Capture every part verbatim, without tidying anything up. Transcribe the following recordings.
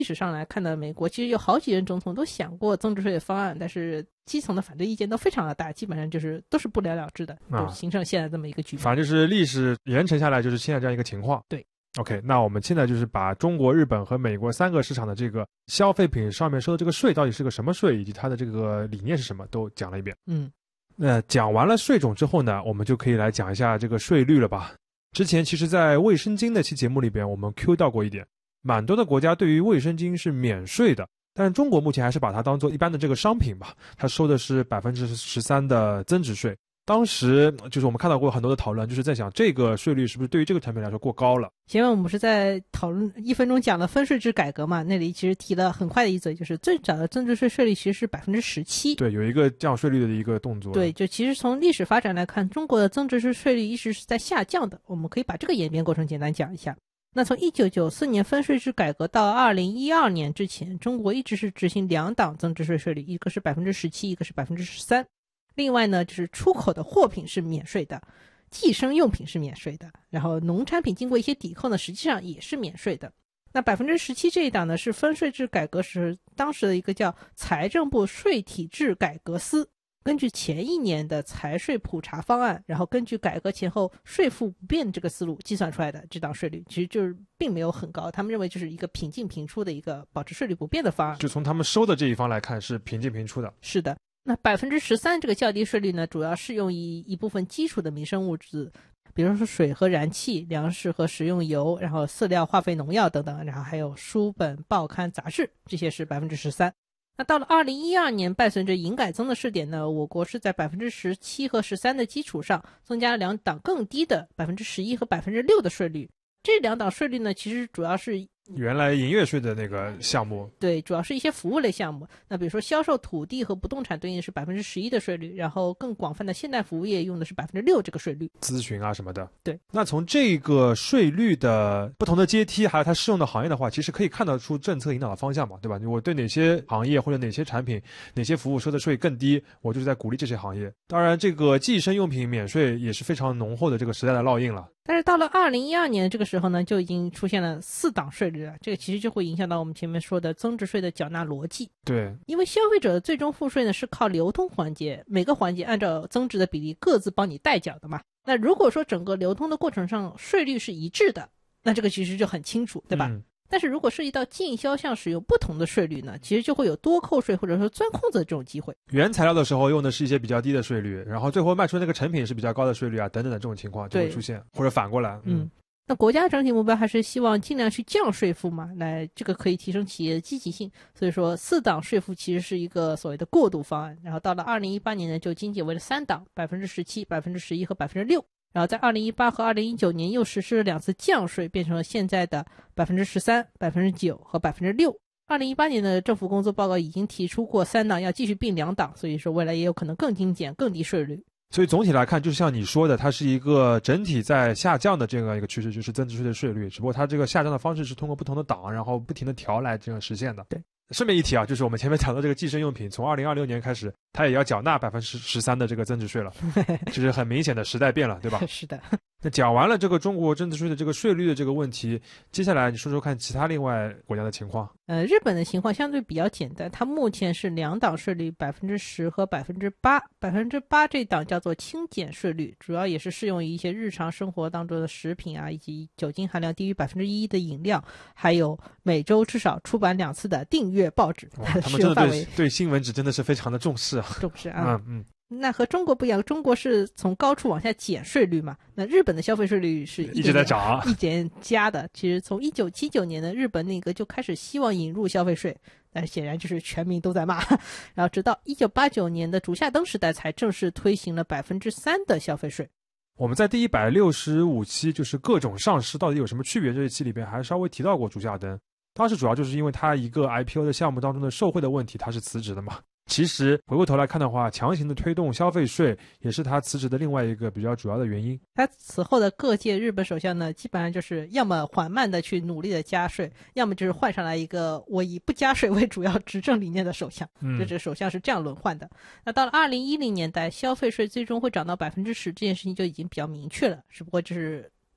历史上来看呢，美国其实有好几任总统都想过增值税的方案，但是基层的反对意见都非常的大，基本上就是都是不了了之的，就形成现在这么一个局面。 反正就是历史延承下来就是现在这样一个情况。 对。 OK， 那我们现在就是把中国、日本和美国三个市场的这个消费品上面收的这个税到底是个什么税，以及它的这个理念是什么，都讲了一遍。 嗯， 那讲完了税种之后呢，我们就可以来讲一下这个税率了吧。之前其实在卫生巾那期节目里边，我们 Q 到过一点，蛮多的国家对于卫生巾是免税的，但是中国目前还是把它当做一般的这个商品吧，它收的是百分之十三的增值税。当时就是我们看到过很多的讨论，就是在想这个税率是不是对于这个产品来说过高了。 前面我们是在讨论一分钟讲了分税制改革嘛，那里其实提了很快的一则，就是最早的增值税税率其实是百分之十七。 对，有一个降税率的一个动作。 对，就其实从历史发展来看，中国的增值税税率一直是在下降的。我们可以把这个演变过程简单讲一下。那从一九九四年分税制改革到二零一二年之前，中国一直是执行两档增值税税率，一个是百分之十七，一个是百分之十三。另外呢，就是出口的货品是免税的，计生用品是免税的，然后农产品经过一些抵扣呢，实际上也是免税的。那百分之十七这一档呢，是分税制改革时当时的一个叫财政部税体制改革司，根据前一年的财税普查方案，然后根据改革前后税负不变这个思路计算出来的这档税率，其实就是并没有很高，他们认为就是一个平进平出的一个保持税率不变的方案。 就从他们收的这一方来看，是平进平出的。 是的。那百分之十三这个较低税率呢，主要适用于一部分基础的民生物质，比如说水和燃气、粮食和食用油，然后饲料、化肥、农药等等，然后还有书本、报刊、杂志，这些是百分之十三。那到了二零一二年，伴随着营改增的试点呢，我国是在百分之十七和十三的基础上，增加了两档更低的百分之十一和百分之六的税率。这两档税率呢，其实主要是原来营业税的那个项目。 对，主要是一些服务类项目。那比如说销售土地和不动产对应的是百分之十一的税率，然后更广泛的现代服务业用的是百分之六这个税率。 咨询啊什么的。 对。 那从这个税率的不同的阶梯，还有它适用的行业的话，其实可以看得出政策引导的方向嘛，对吧？我对哪些行业或者哪些产品、哪些服务收的税更低，我就是在鼓励这些行业。当然，这个计生用品免税也是非常浓厚的这个时代的烙印了。 但是到了二零一二年这个时候呢，就已经出现了四档税率了，这个其实就会影响到我们前面说的增值税的缴纳逻辑。 对， 因为消费者的最终付税呢是靠流通环节，每个环节按照增值的比例各自帮你代缴的嘛。那如果说整个流通的过程上税率是一致的，那这个其实就很清楚，对吧？嗯，但是如果涉及到进销项使用不同的税率呢，其实就会有多扣税或者说钻空子的这种机会。 原材料的时候用的是一些比较低的税率，然后最后卖出那个成品是比较高的税率啊，等等的这种情况就会出现，或者反过来。 嗯，那国家整体目标还是希望尽量去降税负嘛，来这个可以提升企业的积极性。所以说四档税负其实是一个所谓的过渡方案，然后到了二零一八年呢，就精简为了三档，百分之十七、百分之十一和百分之六。然后在二零一八和二零一九年又实施了两次降税，变成了现在的百分之十三、百分之九和百分之六。二零一八年的政府工作报告已经提出过三档要继续并两档，所以说未来也有可能更精简、更低税率。 所以总体来看，就像你说的，它是一个整体在下降的这样一个趋势，就是增值税的税率，只不过它这个下降的方式是通过不同的档，然后不停的调来这样实现的。 对。 顺便一提啊，就是我们前面讲到这个计生用品，从二零二六年开始，它也要缴纳百分之十三的这个增值税了，就是很明显的时代变了，对吧？ 是的。 那讲完了这个中国增值税的这个税率的这个问题，接下来你说说看其他另外国家的情况。 呃，日本的情况相对比较简单，它目前是两档税率，百分之十和百分之八，百分之八这档叫做轻减税率，主要也是适用于一些日常生活当中的食品啊，以及酒精含量低于百分之一的饮料，还有每周至少出版两次的订阅报纸。 他们真的对对新闻纸真的是非常的重视啊， 重视啊， 嗯嗯。 那和中国不一样，中国是从高处往下减税率嘛，那日本的消费税率是一直在涨， 一点加的。其实从一九七九年的日本内阁就开始希望引入消费税，但是显然就是全民都在骂。然后直到一九八九年的竹下登时代才正式推行了百分之三的消费税。 我们在第一百六十五期就是各种上市到底有什么区别这一期里边还稍微提到过竹下登，当时主要就是因为他一个 I P O 的项目当中的受贿的问题，他是辞职的嘛。其实回过头来看的话，强行的推动消费税也是他辞职的另外一个比较主要的原因。 他此后的各届日本首相呢，基本上就是要么缓慢的去努力的加税，要么就是换上来一个我以不加税为主要执政理念的首相。嗯，这这首相是这样轮换的。那到了二零一零年代，消费税最终会涨到百分之十，这件事情就已经比较明确了，只不过就是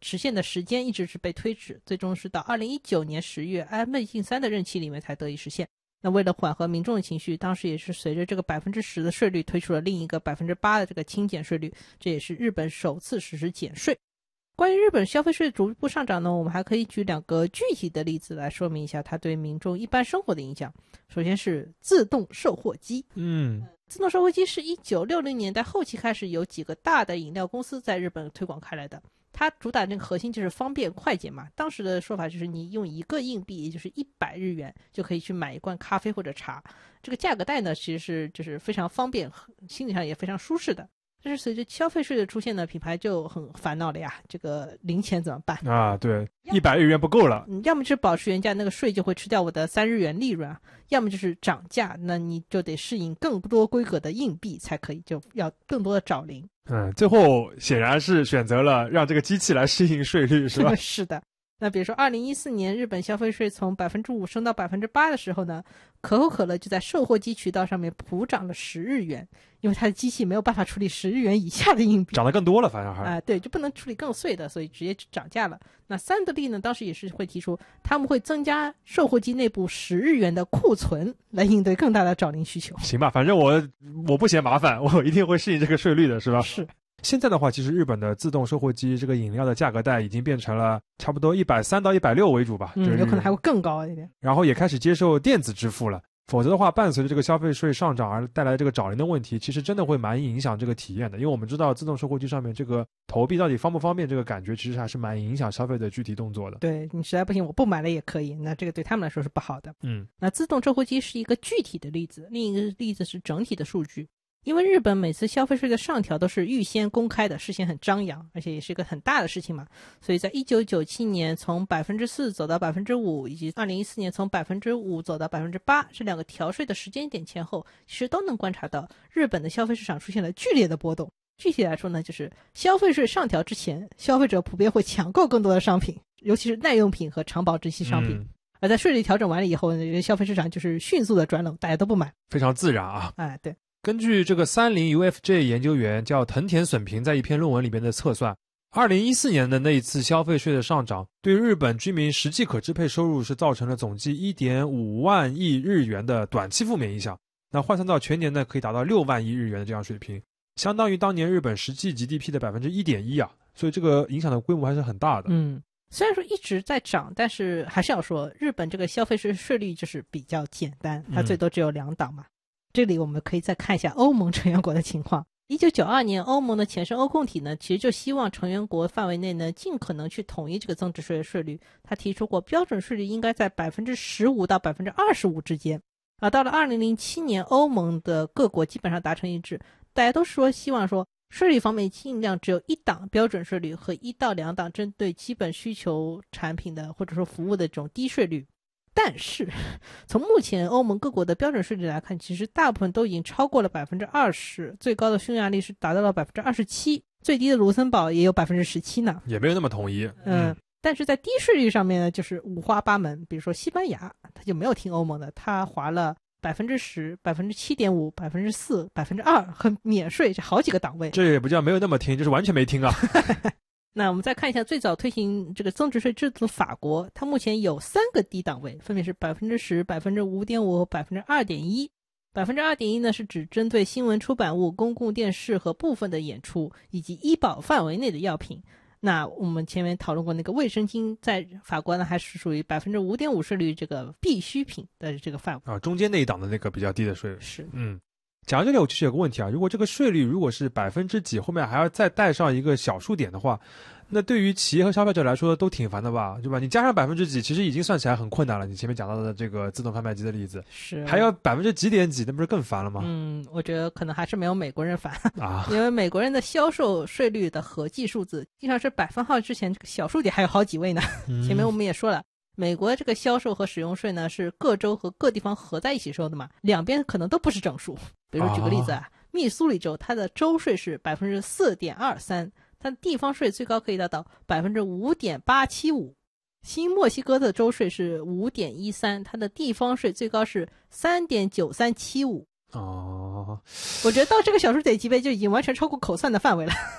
实现的时间一直是被推迟，最终是到二零一九年十月安倍晋三的任期里面才得以实现。那为了缓和民众的情绪，当时也是随着这个百分之十的税率推出了另一个百分之八的这个轻减税率，这也是日本首次实施减税。关于日本消费税逐步上涨呢，我们还可以举两个具体的例子来说明一下它对民众一般生活的影响。首先是自动售货机。 嗯， 自动售货机是一九六零年代后期开始有几个大的饮料公司在日本推广开来的。它主打这个核心就是方便快捷嘛，当时的说法就是你用一个硬币，也就是一百日元就可以去买一罐咖啡或者茶。这个价格带呢，其实是就是非常方便，心理上也非常舒适的。但是随着消费税的出现呢，品牌就很烦恼了呀，这个零钱怎么办啊？对，一百日元不够了。 嗯，要么就是保持原价，那个税就会吃掉我的三日元利润啊；要么就是涨价，那你就得适应更多规格的硬币才可以，就要更多的找零。 嗯，最后显然是选择了让这个机器来适应税率，是吧？ 是的。那比如说二零一四年日本消费税从百分之五升到百分之八的时候呢，可口可乐就在售货机渠道上面普涨了十日元，因为它的机器没有办法处理十日元以下的硬币， 涨得更多了，反正还啊、呃，对，就不能处理更碎的，所以直接涨价了。那三得利呢，当时也是会提出他们会增加售货机内部十日元的库存，来应对更大的找零需求。 行吧，反正我我不嫌麻烦，我一定会适应这个税率的，是吧？ 是。 现在的话，其实日本的自动售货机这个饮料的价格带已经变成了差不多一百三到一百六为主吧， 嗯，有可能还会更高一点。 然后也开始接受电子支付了，否则的话，伴随着这个消费税上涨而带来这个找零的问题，其实真的会蛮影响这个体验的。因为我们知道自动售货机上面这个投币到底方不方便，这个感觉其实还是蛮影响消费的具体动作的。 对，你实在不行，我不买了也可以，那这个对他们来说是不好的。 嗯， 那自动售货机是一个具体的例子，另一个例子是整体的数据。因为日本每次消费税的上调都是预先公开的，事先很张扬，而且也是一个很大的事情嘛，所以在一九九七年从百分之四走到百分之五，以及二零一四年从百分之五走到百分之八，这两个调税的时间点前后，其实都能观察到日本的消费市场出现了剧烈的波动。具体来说呢，就是消费税上调之前，消费者普遍会抢购更多的商品，尤其是耐用品和长保质期商品。嗯，而在税率调整完了以后，消费市场就是迅速的转冷，大家都不买， 非常自然啊。 哎，对。 根据这个三菱 U F J 研究员叫藤田隼平在一篇论文里边的测算，二零一四年的那一次消费税的上涨，对日本居民实际可支配收入是造成了总计 一点五万亿日元的短期负面影响。那换算到全年呢，可以达到六万亿日元的这样水平，相当于当年日本实际 G D P 的 百分之一点一 啊，所以这个影响的规模还是很大的。 嗯，虽然说一直在涨，但是还是要说日本这个消费税税率就是比较简单，它最多只有两档嘛。嗯，这里我们可以再看一下欧盟成员国的情况。一九九二年，欧盟的前身欧共体呢，其实就希望成员国范围内呢，尽可能去统一这个增值税的税率。他提出过标准税率应该在百分之十五到百分之二十五之间。啊，到了二零零七年，欧盟的各国基本上达成一致，大家都说希望说税率方面尽量只有一档标准税率和一到两档针对基本需求产品的或者说服务的这种低税率。但是从目前欧盟各国的标准税率来看，其实大部分都已经超过了百分之二十，最高的匈牙利是达到了百分之二十七，最低的卢森堡也有百分之十七呢， 也没有那么统一。 嗯，嗯，但是在低税率上面呢，就是五花八门。比如说西班牙，他就没有听欧盟的，他划了百分之十、百分之七点五、百分之四、百分之二和免税，这好几个档位。 这也不叫没有那么听，就是完全没听啊。 那我们再看一下最早推行这个增值税制度的法国，它目前有三个低档位，分别是百分之十、百分之五点五和百分之二点一。百分之二点一呢是指针对新闻出版物、公共电视和部分的演出以及医保范围内的药品。那我们前面讨论过那个卫生巾，在法国呢还是属于百分之五点五税率这个必需品的这个范围啊，中间那一档的那个比较低的税率是嗯。讲到这里，我其实有个问题啊，如果这个税率如果是百分之几，后面还要再带上一个小数点的话，那对于企业和消费者来说都挺烦的吧，对吧？你加上百分之几，其实已经算起来很困难了。你前面讲到的这个自动贩卖机的例子， 是还要百分之几点几，那不是更烦了吗？ 嗯，我觉得可能还是没有美国人烦啊， 因为美国人的销售税率的合计数字经常是百分号之前这个小数点还有好几位呢。嗯、前面我们也说了。美国这个销售和使用税呢是各州和各地方合在一起收的嘛，两边可能都不是整数。比如说举个例子啊，哦、密苏里州它的州税是 百分之四点二三， 它的地方税最高可以达到 百分之五点八七五。 新墨西哥的州税是 五点一三， 它的地方税最高是 三点九三七五。 哦， 我觉得到这个小数点级别就已经完全超过口算的范围了。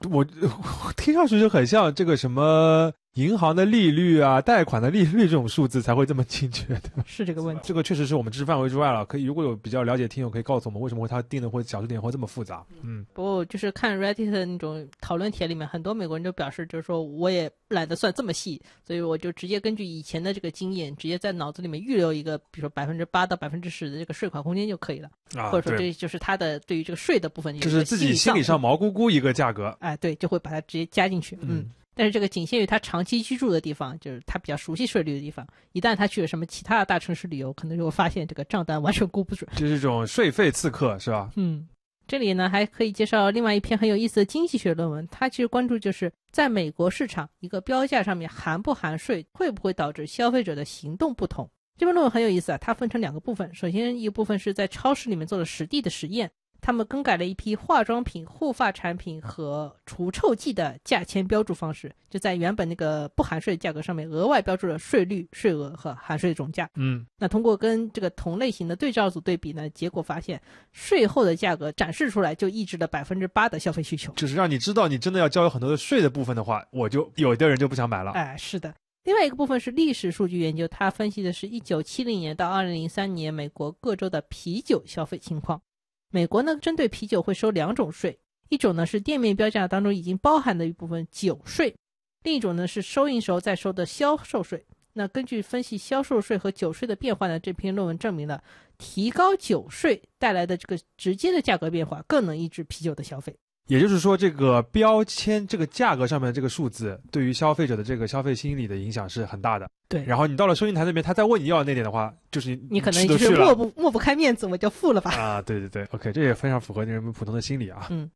我我听上去就很像这个什么银行的利率啊、贷款的利率这种数字才会这么精确的。 是这个问题。 这个确实是我们知识范围之外了。可以，如果有比较了解听友可以告诉我们，为什么他定的会小数点会这么复杂？嗯， 不过就是看 Reddit 的那种讨论帖里面，很多美国人就表示，就是说我也懒得算这么细，所以我就直接根据以前的这个经验，直接在脑子里面预留一个，比如说百分之八到百分之十的这个税款空间就可以了。 啊， 或者说这就是他的对于这个税的部分， 就是自己心理上毛估估一个价格。 哎，对，就会把它直接加进去。嗯。嗯，但是这个仅限于他长期居住的地方，就是他比较熟悉税率的地方。一旦他去了什么其他的大城市旅游，可能就会发现这个账单完全估不准。 这是一种税费刺客，是吧？ 嗯，这里呢还可以介绍另外一篇很有意思的经济学论文，它其实关注就是在美国市场一个标价上面含不含税，会不会导致消费者的行动不同。这篇论文很有意思啊，它分成两个部分。首先一个部分是在超市里面做了实地的实验，他们更改了一批化妆品、护发产品和除臭剂的价签标注方式，就在原本那个不含税价格上面额外标注了税率、税额和含税总价。 嗯， 那通过跟这个同类型的对照组对比呢，结果发现税后的价格展示出来就抑制了百分之八的消费需求。 就是让你知道你真的要交很多的税的部分的话，我就有的人就不想买了。 哎，是的。另外一个部分是历史数据研究，它分析的是一九七零年到二零零三年美国各州的啤酒消费情况。美国呢，针对啤酒会收两种税，一种呢是店面标价当中已经包含的一部分酒税，另一种呢是收银时候再收的销售税。那根据分析销售税和酒税的变化呢，这篇论文证明了提高酒税带来的这个直接的价格变化更能抑制啤酒的消费。 也就是说，这个标签这个价格上面的这个数字对于消费者的这个消费心理的影响是很大的。 对， 然后你到了收银台那边，他再问你要那点的话，就是你可能就是抹不抹不开面子，我就付了吧。 啊，对对对 ，OK， 这也非常符合人们普通的心理啊。 嗯。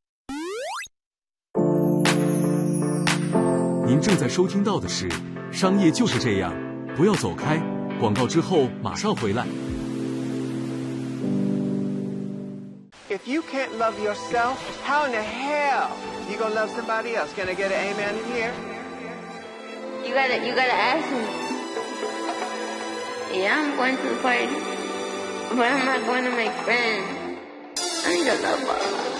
您正在收听到的是《商业就是这样》，不要走开，广告之后马上回来。 If you can't love yourself, how in the hell you gonna love somebody else? Can I get an amen in here? You gotta, you gotta ask me. Yeah, I'm going to the party, but I'm not going to make friends. I need a love ball.